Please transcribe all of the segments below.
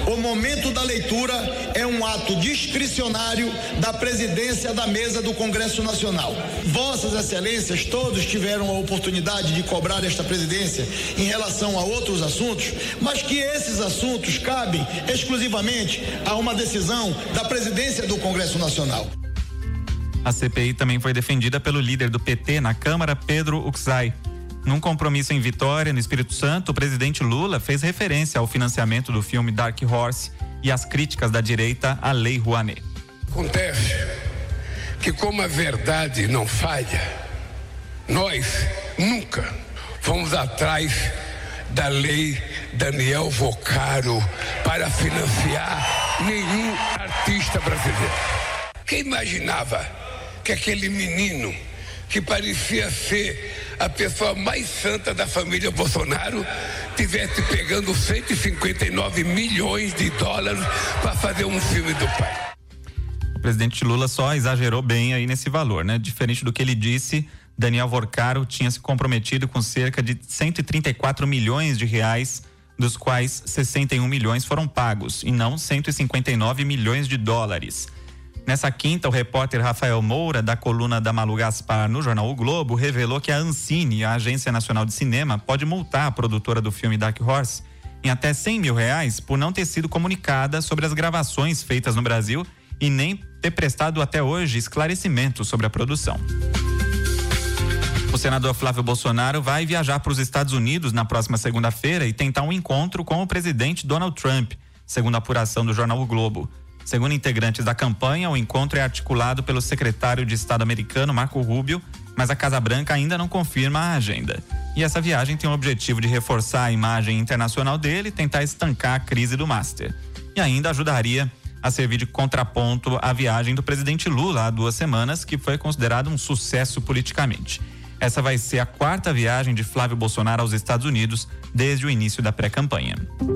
O momento da leitura é um ato discricionário da presidência da mesa do Congresso Nacional. Vossas Excelências todos tiveram a oportunidade de cobrar esta presidência em relação a outros assuntos, mas que esses assuntos cabem exclusivamente a uma decisão da presidência do Congresso Nacional. A CPI também foi defendida pelo líder do PT na Câmara, Pedro Uczai. Num compromisso em Vitória, no Espírito Santo, o presidente Lula fez referência ao financiamento do filme Dark Horse e às críticas da direita à Lei Rouanet. Acontece que, como a verdade não falha, nós nunca fomos atrás da Lei Daniel Vocaro para financiar nenhum artista brasileiro. Quem imaginava que aquele menino que parecia ser a pessoa mais santa da família Bolsonaro tivesse pegando 159 milhões de dólares para fazer um filme do pai? O presidente Lula só exagerou bem aí nesse valor, né? Diferente do que ele disse, Daniel Vocaro tinha se comprometido com cerca de 134 milhões de reais, dos quais 61 milhões foram pagos e não 159 milhões de dólares. Nessa quinta, o repórter Rafael Moura, da coluna da Malu Gaspar no jornal O Globo, revelou que a Ancine, a Agência Nacional de Cinema, pode multar a produtora do filme Dark Horse em até R$100 mil por não ter sido comunicada sobre as gravações feitas no Brasil e nem ter prestado até hoje esclarecimentos sobre a produção. O senador Flávio Bolsonaro vai viajar para os Estados Unidos na próxima segunda-feira e tentar um encontro com o presidente Donald Trump, segundo a apuração do jornal O Globo. Segundo integrantes da campanha, o encontro é articulado pelo secretário de Estado americano, Marco Rubio, mas a Casa Branca ainda não confirma a agenda. E essa viagem tem o objetivo de reforçar a imagem internacional dele e tentar estancar a crise do Master. E ainda ajudaria a servir de contraponto à viagem do presidente Lula há 2 semanas, que foi considerado um sucesso politicamente. Essa vai ser a 4ª viagem de Flávio Bolsonaro aos Estados Unidos desde o início da pré-campanha.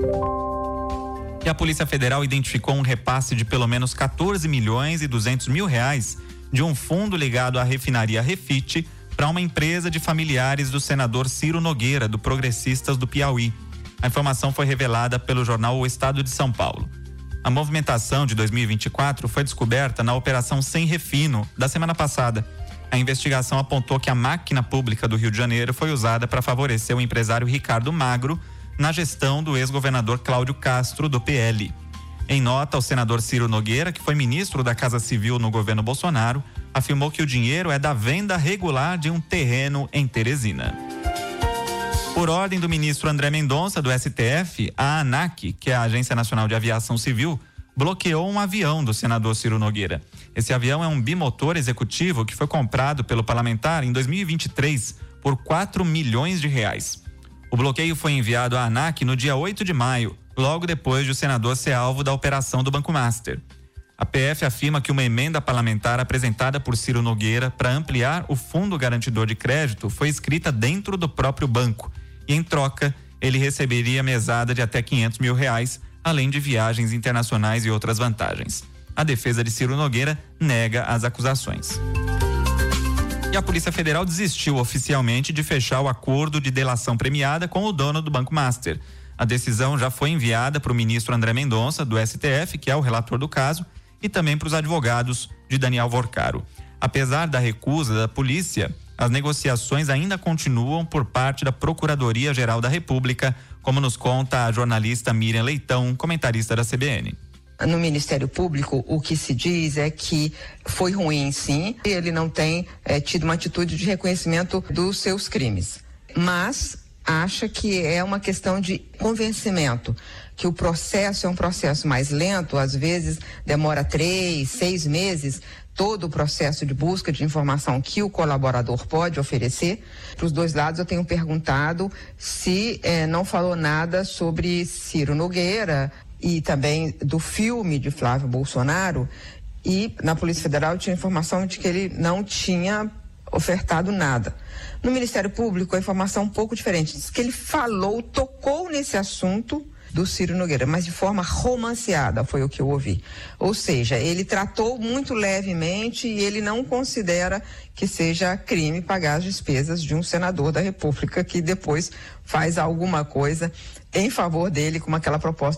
E a Polícia Federal identificou um repasse de pelo menos 14 milhões e 200 mil reais de um fundo ligado à refinaria Refit para uma empresa de familiares do senador Ciro Nogueira, do Progressistas do Piauí. A informação foi revelada pelo jornal O Estado de São Paulo. A movimentação de 2024 foi descoberta na Operação Sem Refino da semana passada. A investigação apontou que a máquina pública do Rio de Janeiro foi usada para favorecer o empresário Ricardo Magro na gestão do ex-governador Cláudio Castro, do PL. Em nota, o senador Ciro Nogueira, que foi ministro da Casa Civil no governo Bolsonaro, afirmou que o dinheiro é da venda regular de um terreno em Teresina. Por ordem do ministro André Mendonça, do STF, a ANAC, que é a Agência Nacional de Aviação Civil, bloqueou um avião do senador Ciro Nogueira. Esse avião é um bimotor executivo que foi comprado pelo parlamentar em 2023 por R$4 milhões. O bloqueio foi enviado à ANAC no dia 8 de maio, logo depois de o senador ser alvo da operação do Banco Master. A PF afirma que uma emenda parlamentar apresentada por Ciro Nogueira para ampliar o fundo garantidor de crédito foi escrita dentro do próprio banco e, em troca, ele receberia mesada de até R$500 mil, além de viagens internacionais e outras vantagens. A defesa de Ciro Nogueira nega as acusações. E a Polícia Federal desistiu oficialmente de fechar o acordo de delação premiada com o dono do Banco Master. A decisão já foi enviada para o ministro André Mendonça, do STF, que é o relator do caso, e também para os advogados de Daniel Vocaro. Apesar da recusa da polícia, as negociações ainda continuam por parte da Procuradoria-Geral da República, como nos conta a jornalista Miriam Leitão, comentarista da CBN. No Ministério Público, o que se diz é que foi ruim, sim, ele não tem tido uma atitude de reconhecimento dos seus crimes, mas acha que é uma questão de convencimento, que o processo é um processo mais lento, às vezes demora 3, 6 meses, todo o processo de busca de informação que o colaborador pode oferecer. Para os dois lados, eu tenho perguntado se não falou nada sobre Ciro Nogueira e também do filme de Flávio Bolsonaro, e na Polícia Federal tinha informação de que ele não tinha ofertado nada. No Ministério Público, a informação é um pouco diferente, diz que ele tocou nesse assunto do Ciro Nogueira, mas de forma romanceada, foi o que eu ouvi. Ou seja, ele tratou muito levemente e ele não considera que seja crime pagar as despesas de um senador da República que depois faz alguma coisa em favor dele, como aquela proposta